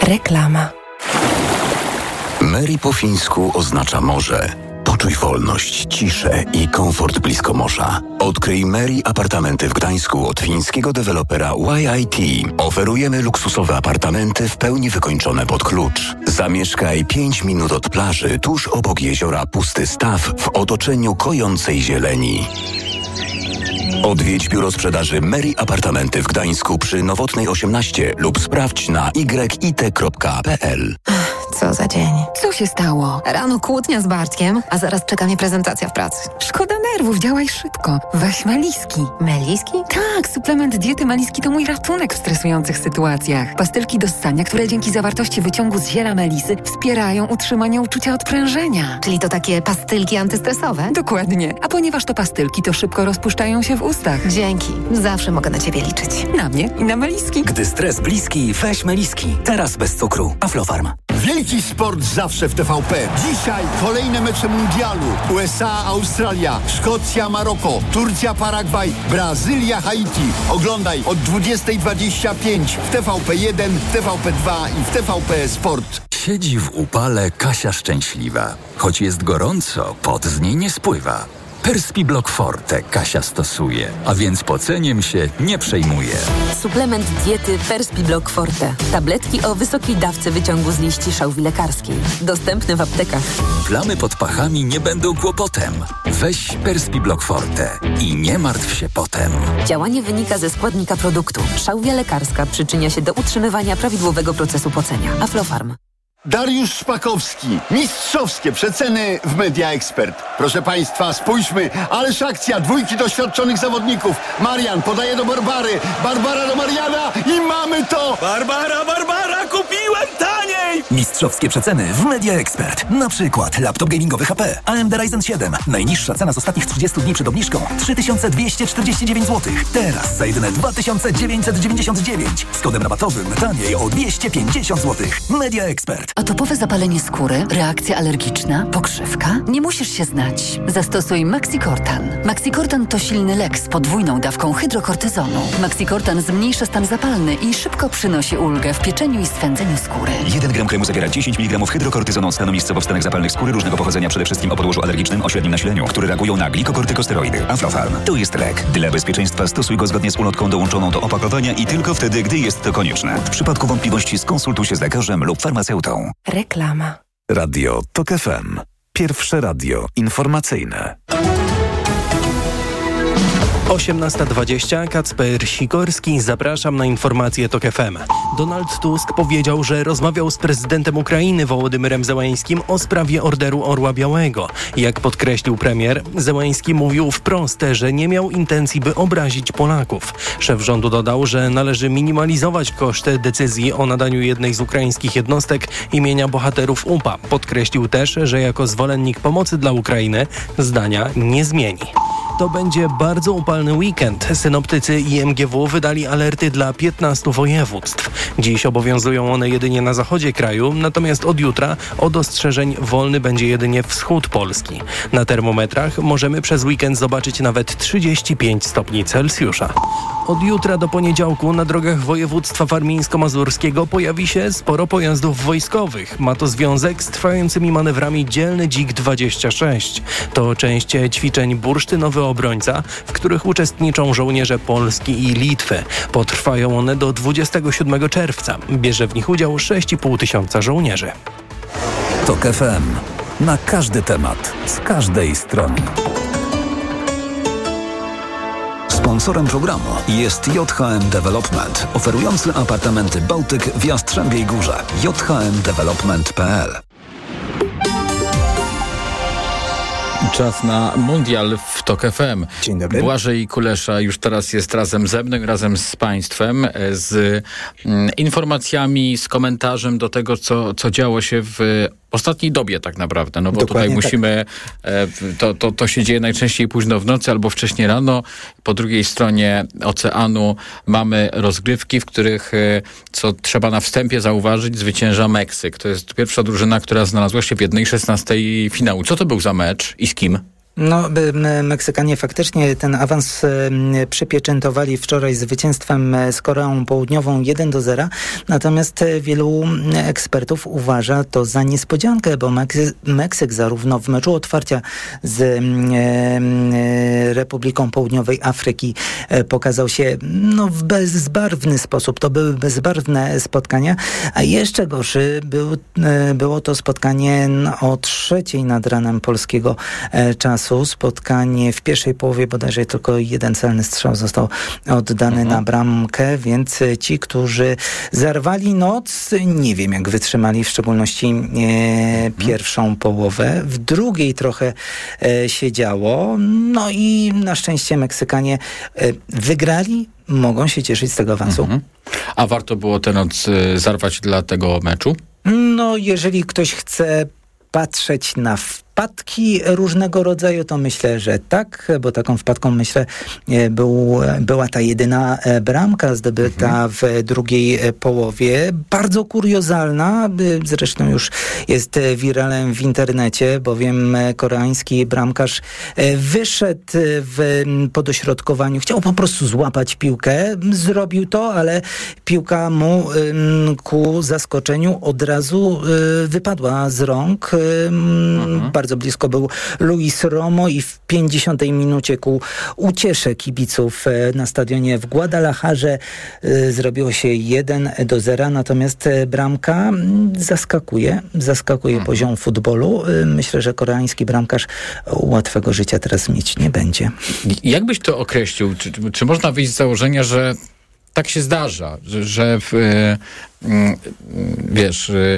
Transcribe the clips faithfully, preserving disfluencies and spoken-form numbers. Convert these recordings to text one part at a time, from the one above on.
Reklama. Mary po fińsku oznacza morze. Poczuj wolność, ciszę i komfort blisko morza. Odkryj Mary apartamenty w Gdańsku od fińskiego dewelopera Y I T. Oferujemy luksusowe apartamenty w pełni wykończone pod klucz. Zamieszkaj pięć minut od plaży, tuż obok jeziora Pusty Staw w otoczeniu kojącej zieleni. Odwiedź biuro sprzedaży Mary Apartamenty w Gdańsku przy Nowotnej osiemnaście lub sprawdź na y i t kropka p l. Co za dzień. Co się stało? Rano kłótnia z Bartkiem, a zaraz czeka mnie prezentacja w pracy. Szkoda nerwów, działaj szybko. Weź Meliski. Meliski? Tak, suplement diety Meliski to mój ratunek w stresujących sytuacjach. Pastylki do ssania, które dzięki zawartości wyciągu z ziela melisy wspierają utrzymanie uczucia odprężenia. Czyli to takie pastylki antystresowe? Dokładnie. A ponieważ to pastylki, to szybko rozpuszczają się w ustach. Dzięki. Zawsze mogę na ciebie liczyć. Na mnie i na Meliski. Gdy stres bliski, weź Meliski. Teraz bez cukru. Aflofarm. Wielki sport zawsze w T V P. Dzisiaj kolejne mecze mundialu. U S A, Australia, Szkocja, Maroko, Turcja, Paragwaj, Brazylia, Haiti. Oglądaj od dwudziestej dwadzieścia pięć w T V P jeden, w T V P dwa i w T V P Sport. Siedzi w upale Kasia szczęśliwa. Choć jest gorąco, pot z niej nie spływa. Perspiblock Forte Kasia stosuje, a więc poceniem się nie przejmuje. Suplement diety Perspiblock Forte. Tabletki o wysokiej dawce wyciągu z liści szałwi lekarskiej. Dostępne w aptekach. Plamy pod pachami nie będą kłopotem. Weź Perspiblock Forte i nie martw się potem. Działanie wynika ze składnika produktu. Szałwia lekarska przyczynia się do utrzymywania prawidłowego procesu pocenia. Aflofarm. Dariusz Szpakowski. Mistrzowskie przeceny w Media Expert. Proszę Państwa, spójrzmy. Ależ akcja dwójki doświadczonych zawodników. Marian podaje do Barbary. Barbara do Mariana i mamy to! Barbara, Barbara, kupiłem taniej! Mistrzowskie przeceny w Media Expert. Na przykład laptop gamingowy H P A M D Ryzen siedem. Najniższa cena z ostatnich trzydziestu dni przed obniżką trzy tysiące dwieście czterdzieści dziewięć złotych. Teraz za jedyne dwa tysiące dziewięćset dziewięćdziesiąt dziewięć. Z kodem rabatowym taniej o dwieście pięćdziesiąt złotych. Media Expert. Atopowe zapalenie skóry, reakcja alergiczna, pokrzywka? Nie musisz się znać. Zastosuj Maxicortan. Maxicortan to silny lek z podwójną dawką hydrokortyzonu. Maxicortan zmniejsza stan zapalny i szybko przynosi ulgę w pieczeniu i swędzeniu skóry. jeden gram kremu zawiera dziesięć miligramów hydrokortyzonu, stanowi miejscowo-wstanek zapalnych skóry różnego pochodzenia, przede wszystkim o podłożu alergicznym o średnim nasileniu, które reagują na glikokortykosteroidy. Aflofarm. To jest lek. Dla bezpieczeństwa stosuj go zgodnie z ulotką dołączoną do opakowania i tylko wtedy, gdy jest to konieczne. W przypadku wątpliwości skonsultuj się z lekarzem lub farmaceutą. Reklama. Radio Tok F M. Pierwsze radio informacyjne. osiemnasta dwadzieścia. Kacper Sikorski. Zapraszam na informacje Tok F M. Donald Tusk powiedział, że rozmawiał z prezydentem Ukrainy Wołodymyrem Zełańskim o sprawie orderu Orła Białego. Jak podkreślił premier, Zełański mówił wprost, że nie miał intencji, by obrazić Polaków. Szef rządu dodał, że należy minimalizować koszty decyzji o nadaniu jednej z ukraińskich jednostek imienia bohaterów U P A. Podkreślił też, że jako zwolennik pomocy dla Ukrainy zdania nie zmieni. To będzie bardzo upalny weekend. Synoptycy i M G W wydali alerty dla piętnastu województw. Dziś obowiązują one jedynie na zachodzie kraju, natomiast od jutra od ostrzeżeń wolny będzie jedynie wschód Polski. Na termometrach możemy przez weekend zobaczyć nawet trzydzieści pięć stopni Celsjusza. Od jutra do poniedziałku na drogach województwa warmińsko-mazurskiego pojawi się sporo pojazdów wojskowych. Ma to związek z trwającymi manewrami Dzielny Dzik dwadzieścia sześć. To część ćwiczeń Bursztynowy Obrońca, w których uczestniczą żołnierze Polski i Litwy. Potrwają one do dwudziestego siódmego czerwca. Bierze w nich udział sześć i pół tysiąca żołnierzy. Tok F M. Na każdy temat, z każdej strony. Sponsorem programu jest J H M Development, oferujący apartamenty Bałtyk w Jastrzębiej Górze. j h m development kropka p l. Czas na mundial w Tok F M. Dzień dobry. Błażej Kulesza już teraz jest razem ze mną, razem z Państwem, z mm, informacjami, z komentarzem do tego, co, co działo się w ostatniej dobie tak naprawdę, no bo Dokładnie tutaj musimy, tak. e, to, to, to się dzieje najczęściej późno w nocy albo wcześnie rano. Po drugiej stronie oceanu mamy rozgrywki, w których, e, co trzeba na wstępie zauważyć, zwycięża Meksyk. To jest pierwsza drużyna, która znalazła się w jednej szesnastej finału. Co to był za mecz i z kim? No, Meksykanie faktycznie ten awans przypieczętowali wczoraj zwycięstwem z Koreą Południową jeden do zera, natomiast wielu ekspertów uważa to za niespodziankę, bo Meksyk, Meksyk zarówno w meczu otwarcia z Republiką Południowej Afryki pokazał się no, w bezbarwny sposób. To były bezbarwne spotkania, a jeszcze gorszy był, było to spotkanie o trzeciej nad ranem polskiego czasu. Spotkanie w pierwszej połowie bodajże tylko jeden celny strzał został oddany mhm. na bramkę, więc ci, którzy zerwali noc, nie wiem jak wytrzymali, w szczególności e, mhm. pierwszą połowę. W drugiej trochę e, się działo, no i na szczęście Meksykanie e, wygrali, mogą się cieszyć z tego awansu. Mhm. A warto było tę noc e, zarwać dla tego meczu? No, jeżeli ktoś chce patrzeć na wpadki różnego rodzaju, to myślę, że tak, bo taką wpadką, myślę, był, była ta jedyna bramka zdobyta mhm. w drugiej połowie. Bardzo kuriozalna, zresztą już jest wiralem w internecie, bowiem koreański bramkarz wyszedł w podośrodkowaniu, chciał po prostu złapać piłkę, zrobił to, ale piłka mu ku zaskoczeniu od razu wypadła z rąk. Mhm. Bardzo blisko był Luis Romo i w pięćdziesiątej minucie ku uciesze kibiców na stadionie w Guadalajarze zrobiło się jeden do zera, natomiast bramka zaskakuje, zaskakuje hmm. poziom futbolu. Myślę, że koreański bramkarz łatwego życia teraz mieć nie będzie. Jak byś to określił? Czy, czy można wyjść z założenia, że tak się zdarza, że, że w, y, wiesz, y,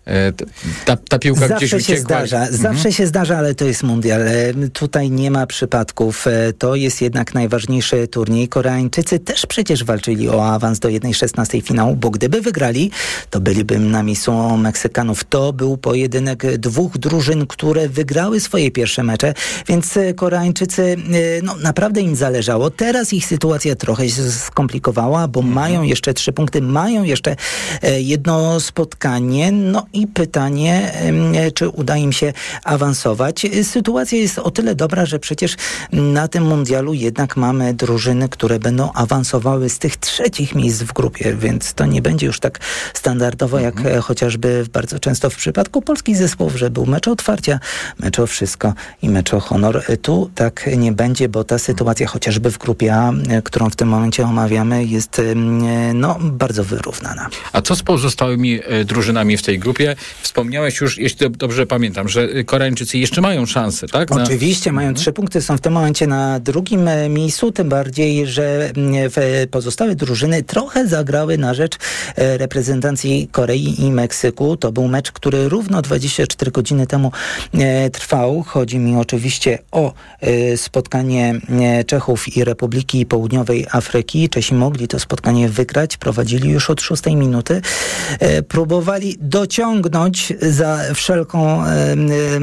ta, ta piłka zawsze gdzieś się uciekła. Zdarza, mhm. Zawsze się zdarza, ale to jest mundial. Tutaj nie ma przypadków. To jest jednak najważniejszy turniej. Koreańczycy też przecież walczyli o awans do jednej szesnastej finału, bo gdyby wygrali, to byliby na miejscu Meksykanów. To był pojedynek dwóch drużyn, które wygrały swoje pierwsze mecze, więc Koreańczycy, no naprawdę im zależało. Teraz ich sytuacja trochę się skomplikowała, bo mhm. mają jeszcze trzy punkty, mają jeszcze jedno spotkanie, no i pytanie, czy uda im się awansować. Sytuacja jest o tyle dobra, że przecież na tym mundialu jednak mamy drużyny, które będą awansowały z tych trzecich miejsc w grupie, więc to nie będzie już tak standardowo, jak mhm. chociażby bardzo często w przypadku polskich zespołów, że był mecz o otwarcia, mecz o wszystko i mecz o honor. Tu tak nie będzie, bo ta sytuacja chociażby w grupie A, którą w tym momencie omawiamy, jest no, bardzo wyrównana. A co z pozostałymi e, drużynami w tej grupie? Wspomniałeś już, jeśli dobrze pamiętam, że Koreańczycy jeszcze mają szansę, tak? Na... Oczywiście, mają mhm. trzy punkty, są w tym momencie na drugim miejscu, tym bardziej, że w pozostałe drużyny trochę zagrały na rzecz reprezentacji Korei i Meksyku. To był mecz, który równo dwadzieścia cztery godziny temu e, trwał. Chodzi mi oczywiście o e, spotkanie Czechów i Republiki Południowej Afryki. Czesi mogli to spotkanie wygrać, prowadzili już od szóstej minuty. E, próbowali dociągnąć za wszelką, e,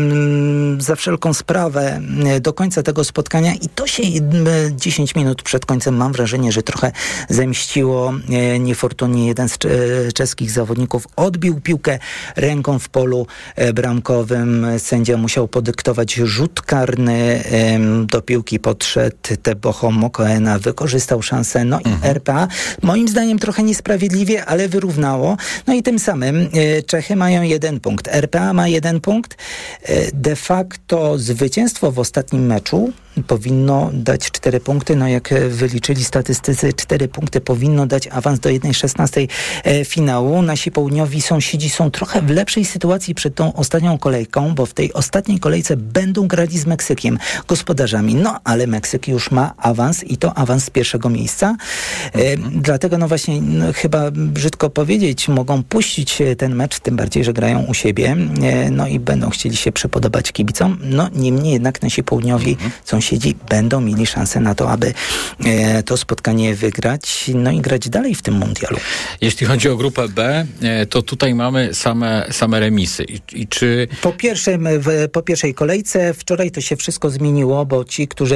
za wszelką sprawę do końca tego spotkania i to się dziesięć minut przed końcem, mam wrażenie, że trochę zemściło. E, niefortunnie jeden z czeskich zawodników odbił piłkę ręką w polu e, bramkowym. Sędzia musiał podyktować rzut karny. E, do piłki podszedł Teboho Mokoena, wykorzystał szansę. No mhm. i R P A moim zdaniem trochę niesprawiedliwie, ale wyrównało. No i tym samym e, Czechy mają jeden punkt. R P A ma jeden punkt. E, de facto zwycięstwo w ostatnim meczu powinno dać cztery punkty. No jak wyliczyli statystycy, cztery punkty powinno dać awans do jednej szesnastej e, finału. Nasi południowi sąsiedzi są trochę w lepszej sytuacji przed tą ostatnią kolejką, bo w tej ostatniej kolejce będą grali z Meksykiem, gospodarzami. No ale Meksyk już ma awans i to awans z pierwszego miejsca. E, mhm. Dlatego no właśnie no, chyba brzydko powiedzieć, mogą puścić ten mecz, tym bardziej, że grają u siebie. E, no i będą chcieli się przypodobać kibicom. No niemniej jednak nasi południowi mhm. sąsiedzi będą mieli szansę na to, aby e, to spotkanie wygrać, no i grać dalej w tym mundialu. Jeśli chodzi o grupę B, e, to tutaj mamy same, same remisy. I, i czy... Po, pierwszym, w, po pierwszej kolejce wczoraj to się wszystko zmieniło, bo ci, którzy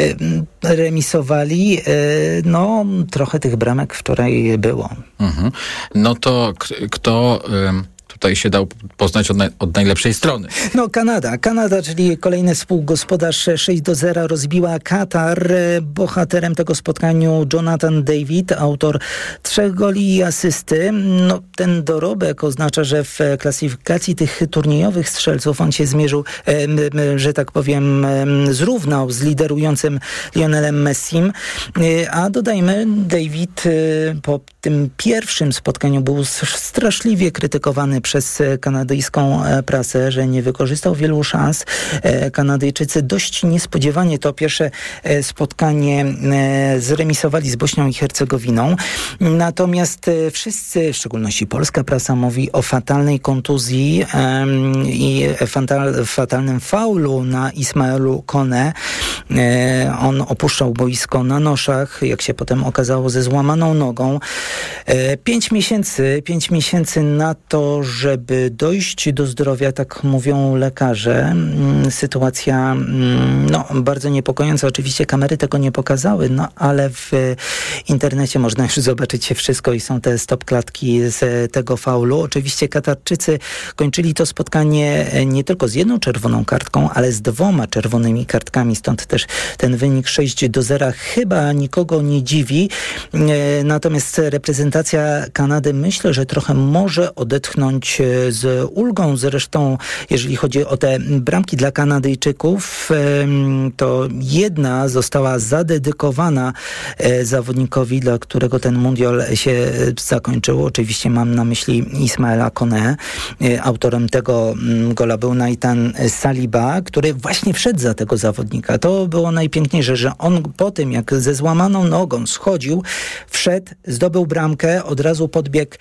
e, remisowali, e, no trochę tych bramek wczoraj było. Mhm. No to k- kto... Y- tutaj się dał poznać od, na, od najlepszej strony. No Kanada. Kanada, czyli kolejny współgospodarz, sześć do zera rozbiła Katar. Bohaterem tego spotkania Jonathan David, autor trzech goli i asysty. No, ten dorobek oznacza, że w klasyfikacji tych turniejowych strzelców on się zmierzył, że tak powiem, zrównał z liderującym Lionelem Messim. A dodajmy, David po tym pierwszym spotkaniu był straszliwie krytykowany przez kanadyjską prasę, że nie wykorzystał wielu szans. Kanadyjczycy dość niespodziewanie to pierwsze spotkanie zremisowali z Bośnią i Hercegowiną. Natomiast wszyscy, w szczególności polska prasa, mówi o fatalnej kontuzji um, i fatal, fatalnym faulu na Ismaelu Kone. E, on opuszczał boisko na noszach, jak się potem okazało, ze złamaną nogą. E, pięć miesięcy, pięć miesięcy na to, żeby dojść do zdrowia, tak mówią lekarze. Sytuacja no, bardzo niepokojąca. Oczywiście kamery tego nie pokazały, no ale w internecie można już zobaczyć się wszystko i są te stop klatki z tego faulu. Oczywiście Katarczycy kończyli to spotkanie nie tylko z jedną czerwoną kartką, ale z dwoma czerwonymi kartkami, stąd też ten wynik sześć do zera chyba nikogo nie dziwi. Natomiast reprezentacja Kanady, myślę, że trochę może odetchnąć z ulgą. Zresztą jeżeli chodzi o te bramki dla Kanadyjczyków, to jedna została zadedykowana zawodnikowi, dla którego ten mundial się zakończył. Oczywiście mam na myśli Ismaela Kone. Autorem tego gola był Nathan Saliba, który właśnie wszedł za tego zawodnika. To było najpiękniejsze, że on po tym, jak ze złamaną nogą schodził, wszedł, zdobył bramkę, od razu podbiegł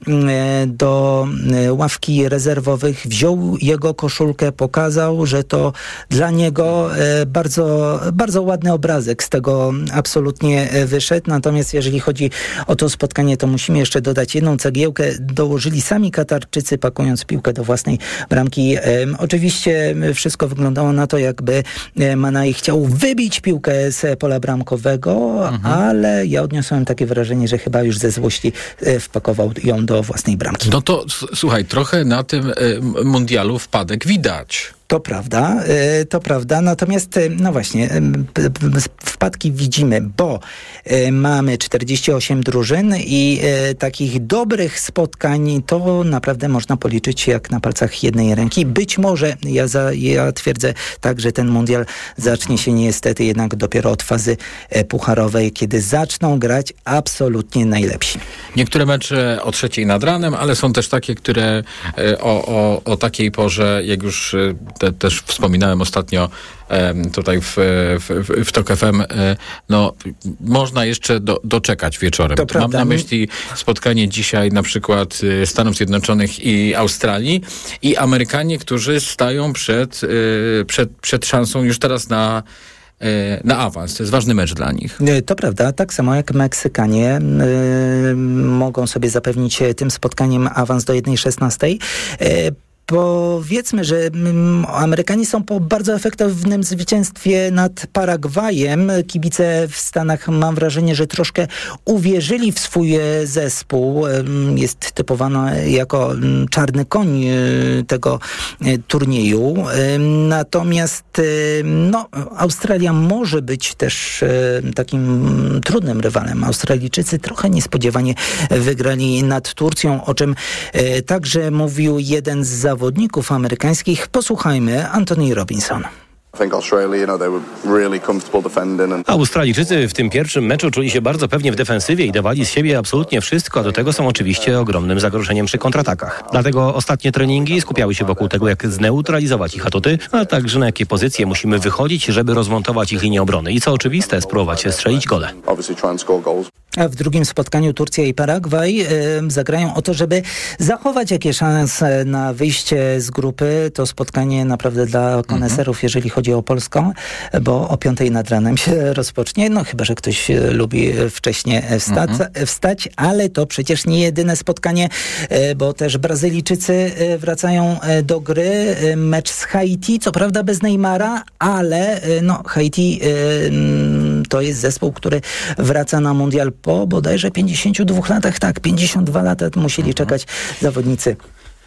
do ławki rezerwowych, wziął jego koszulkę, pokazał, że to dla niego bardzo, bardzo ładny obrazek z tego absolutnie wyszedł. Natomiast jeżeli chodzi o to spotkanie, to musimy jeszcze dodać jedną cegiełkę. Dołożyli sami Katarczycy, pakując piłkę do własnej bramki. Um, oczywiście wszystko wyglądało na to, jakby Manai chciał wybić piłkę z pola bramkowego, mhm. ale ja odniosłem takie wrażenie, że chyba już ze złości wpakował ją do własnej bramki. No to s- słuchaj, trochę na tym y, mundialu wpadek widać. To prawda, to prawda, natomiast no właśnie, wpadki widzimy, bo mamy czterdzieści osiem drużyn i takich dobrych spotkań to naprawdę można policzyć jak na palcach jednej ręki. Być może, ja, za, ja twierdzę tak, że ten mundial zacznie się niestety jednak dopiero od fazy pucharowej, kiedy zaczną grać absolutnie najlepsi. Niektóre mecze o trzeciej nad ranem, ale są też takie, które o, o, o takiej porze, jak już Te, też wspominałem ostatnio e, tutaj w, w, w Tok F M, e, no można jeszcze do, doczekać wieczorem. To Mam na myśli spotkanie dzisiaj na przykład Stanów Zjednoczonych i Australii i Amerykanie, którzy stają przed, e, przed, przed szansą już teraz na na awans. To jest ważny mecz dla nich. To prawda. Tak samo jak Meksykanie yy, mogą sobie zapewnić tym spotkaniem awans do jeden szesnaście. Yy, Powiedzmy, że Amerykanie są po bardzo efektywnym zwycięstwie nad Paragwajem. Kibice w Stanach, mam wrażenie, że troszkę uwierzyli w swój zespół. Jest typowany jako czarny koń tego turnieju. Natomiast no, Australia może być też takim trudnym rywalem. Australijczycy trochę niespodziewanie wygrali nad Turcją, o czym także mówił jeden z zawodników zawodników amerykańskich. Posłuchajmy Anthony Robinson. Australijczycy w tym pierwszym meczu czuli się bardzo pewnie w defensywie i dawali z siebie absolutnie wszystko, a do tego są oczywiście ogromnym zagrożeniem przy kontratakach. Dlatego ostatnie treningi skupiały się wokół tego, jak zneutralizować ich atuty, a także na jakie pozycje musimy wychodzić, żeby rozmontować ich linię obrony i co oczywiste, spróbować strzelić gole. A w drugim spotkaniu Turcja i Paragwaj y, zagrają o to, żeby zachować jakieś szanse na wyjście z grupy. To spotkanie naprawdę dla koneserów, jeżeli chodzi o Polską, bo o piątej nad ranem się rozpocznie. No chyba, że ktoś lubi wcześniej wstać, mhm. wstać, ale to przecież nie jedyne spotkanie, bo też Brazylijczycy wracają do gry. Mecz z Haiti, co prawda bez Neymara, ale no Haiti to jest zespół, który wraca na mundial po bodajże pięćdziesięciu dwóch latach. Tak, pięćdziesiąt dwa lata musieli mhm. czekać zawodnicy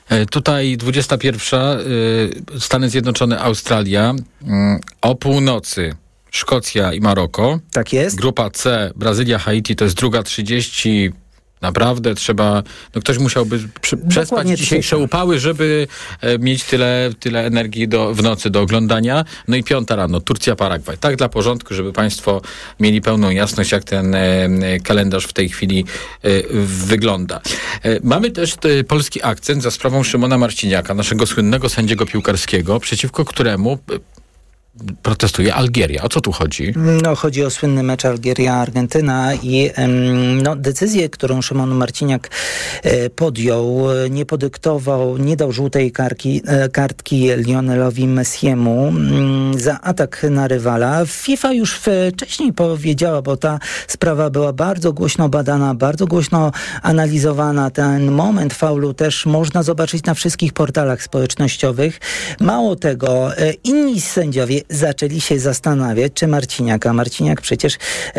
Tutaj dwudziesta pierwsza, Stany Zjednoczone, Australia, o północy Szkocja i Maroko. Tak jest. Grupa C, Brazylia, Haiti, to jest druga trzydzieści. Naprawdę trzeba, no ktoś musiałby przy, przespać dzisiejsze upały, żeby e, mieć tyle, tyle energii do, w nocy do oglądania. No i piąta rano, Turcja, Paragwaj. Tak dla porządku, żeby państwo mieli pełną jasność, jak ten e, kalendarz w tej chwili e, wygląda. E, mamy też te, polski akcent za sprawą Szymona Marciniaka, naszego słynnego sędziego piłkarskiego, przeciwko któremu e, protestuje Algieria. O co tu chodzi? No, chodzi o słynny mecz Algieria-Argentyna i no, decyzję, którą Szymon Marciniak e, podjął, nie podyktował, nie dał żółtej karki, e, kartki Lionelowi Messiemu m, za atak na rywala. FIFA już wcześniej powiedziała, bo ta sprawa była bardzo głośno badana, bardzo głośno analizowana. Ten moment faulu też można zobaczyć na wszystkich portalach społecznościowych. Mało tego, e, inni sędziowie zaczęli się zastanawiać, czy Marciniak, a Marciniak przecież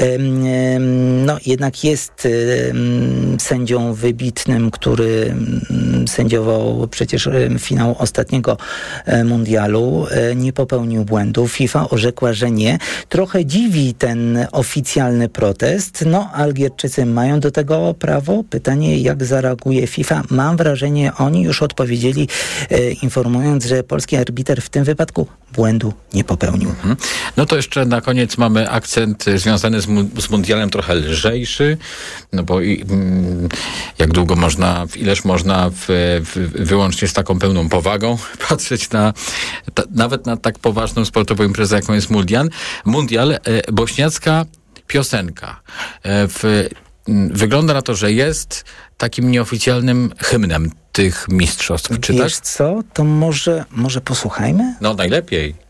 no, jednak jest sędzią wybitnym, który sędziował przecież finał ostatniego mundialu, nie popełnił błędu. FIFA orzekła, że nie. Trochę dziwi ten oficjalny protest. No, Algierczycy mają do tego prawo. Pytanie, jak zareaguje FIFA? Mam wrażenie, oni już odpowiedzieli, informując, że polski arbiter w tym wypadku błędu nie popełnił. Mhm. No to jeszcze na koniec mamy akcent związany z, mu- z mundialem trochę lżejszy, no bo i, mm, jak długo można, ileż można w, w, wyłącznie z taką pełną powagą patrzeć na ta, nawet na tak poważną sportową imprezę, jaką jest mundial. Mundial, e, bośniacka piosenka. E, w, Wygląda na to, że jest takim nieoficjalnym hymnem tych mistrzostw. Czytasz? Wiesz co? To może, może posłuchajmy? No najlepiej.